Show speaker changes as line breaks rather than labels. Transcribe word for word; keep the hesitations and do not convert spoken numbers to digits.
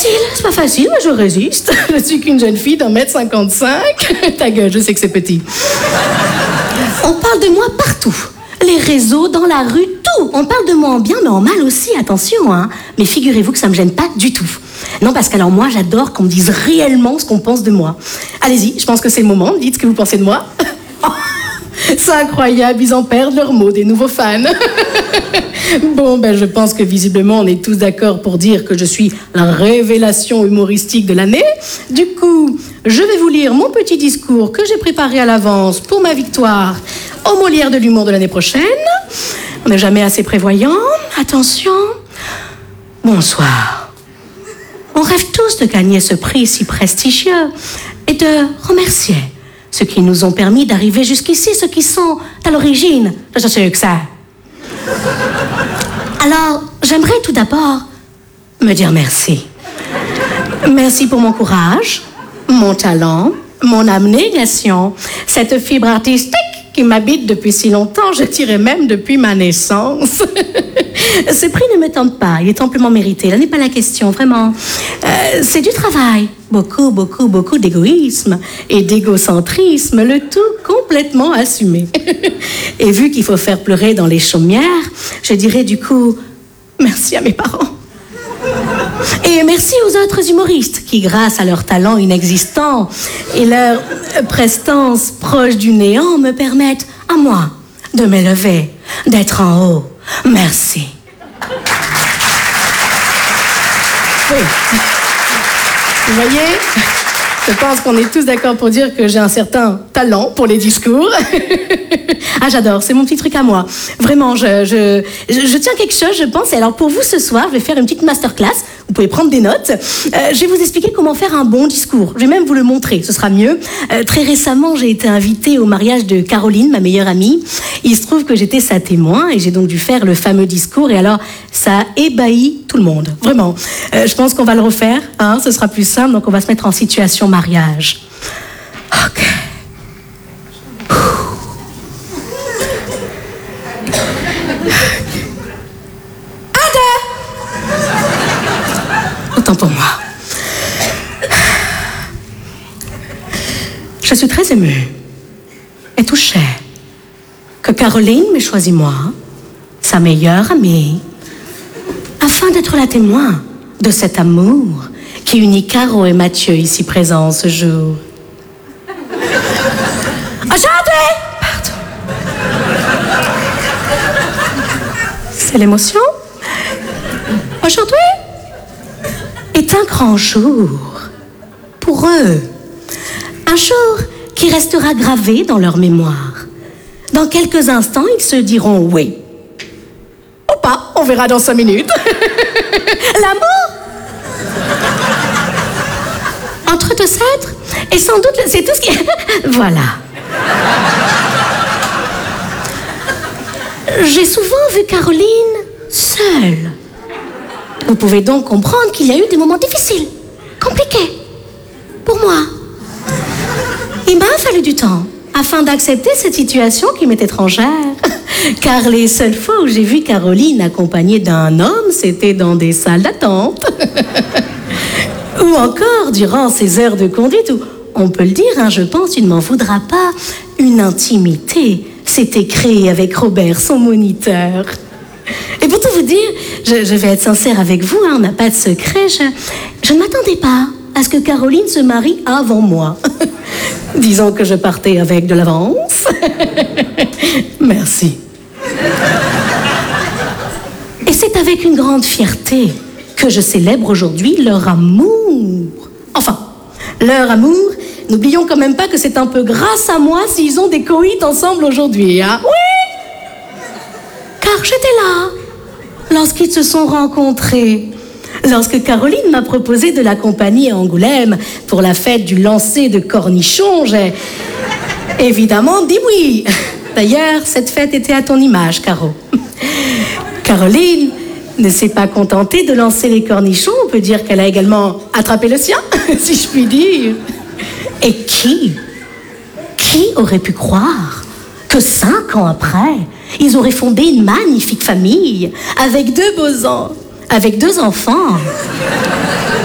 c'est pas facile, mais je résiste. Je suis qu'une jeune fille d'un mètre cinquante-cinq. Ta gueule, je sais que c'est petit. On parle de moi partout. Les réseaux, dans la rue, tout. On parle de moi en bien, mais en mal aussi, attention, hein. Mais figurez-vous que ça me gêne pas du tout. Non, parce qu'alors moi, j'adore qu'on me dise réellement ce qu'on pense de moi. Allez-y, je pense que c'est le moment. Dites ce que vous pensez de moi. Oh, c'est incroyable, ils en perdent leurs mots, des nouveaux fans. Bon, ben je pense que visiblement, on est tous d'accord pour dire que je suis la révélation humoristique de l'année. Du coup, je vais vous lire mon petit discours que j'ai préparé à l'avance pour ma victoire au Molière de l'humour de l'année prochaine. On n'est jamais assez prévoyant. Attention. Bonsoir. On rêve tous de gagner ce prix si prestigieux et de remercier ceux qui nous ont permis d'arriver jusqu'ici, ceux qui sont à l'origine de ce succès. Alors, j'aimerais tout d'abord me dire merci. Merci pour mon courage, mon talent, mon abnégation, cette fibre artistique qui m'habite depuis si longtemps, je dirais même depuis ma naissance. Ce prix ne me tente pas, il est amplement mérité, là n'est pas la question, vraiment. Euh, c'est du travail, beaucoup, beaucoup, beaucoup d'égoïsme et d'égocentrisme, le tout complètement assumé. Et vu qu'il faut faire pleurer dans les chaumières, je dirais du coup, merci à mes parents. Et merci aux autres humoristes qui, grâce à leur talent inexistant et leur prestance proche du néant, me permettent à moi de m'élever, d'être en haut. Merci. Oui. Vous voyez, je pense qu'on est tous d'accord pour dire que j'ai un certain talent pour les discours. Ah, j'adore, c'est mon petit truc à moi. Vraiment, je, je, je, je tiens quelque chose, je pense. Et alors, pour vous, ce soir, je vais faire une petite masterclass. Vous pouvez prendre des notes. Euh, je vais vous expliquer comment faire un bon discours. Je vais même vous le montrer, ce sera mieux. Euh, très récemment, j'ai été invitée au mariage de Caroline, ma meilleure amie. Il se trouve que j'étais sa témoin et j'ai donc dû faire le fameux discours. Et alors, ça a ébahi tout le monde, vraiment. Euh, je pense qu'on va le refaire, hein, ce sera plus simple. Donc, on va se mettre en situation mariage. Ok. Autant pour moi. Je suis très émue et touchée que Caroline m'ait choisi moi, sa meilleure amie, afin d'être la témoin de cet amour qui unit Caro et Mathieu ici présents ce jour. Aujourd'hui, pardon. C'est l'émotion. Aujourd'hui est un grand jour pour eux. Un jour qui restera gravé dans leur mémoire. Dans quelques instants, ils se diront oui. Ou pas, on verra dans cinq minutes. L'amour entre deux êtres, et sans doute, c'est tout ce qui... Voilà. J'ai souvent vu Caroline seule. Vous pouvez donc comprendre qu'il y a eu des moments difficiles, compliqués, pour moi. Il m'a fallu du temps afin d'accepter cette situation qui m'est étrangère. Car les seules fois où j'ai vu Caroline accompagnée d'un homme, c'était dans des salles d'attente. Ou encore durant ces heures de conduite où, on peut le dire, hein, je pense, tu ne m'en voudras pas, une intimité s'était créée avec Robert, son moniteur. Et pour tout vous dire, je, je vais être sincère avec vous, hein, on n'a pas de secret, je, je ne m'attendais pas à ce que Caroline se marie avant moi. Disons que je partais avec de l'avance. Merci. Et c'est avec une grande fierté que je célèbre aujourd'hui leur amour. Enfin, leur amour, n'oublions quand même pas que c'est un peu grâce à moi s'ils ont des coïts ensemble aujourd'hui, hein? Oui! Car j'étais là lorsqu'ils se sont rencontrés. Lorsque Caroline m'a proposé de l'accompagner à Angoulême pour la fête du lancer de cornichons, j'ai évidemment dit oui. D'ailleurs, cette fête était à ton image, Caro. Caroline ne s'est pas contentée de lancer les cornichons, on peut dire qu'elle a également attrapé le sien, si je puis dire. Et qui, qui aurait pu croire que cinq ans après, ils auraient fondé une magnifique famille avec deux beaux ans, avec deux enfants.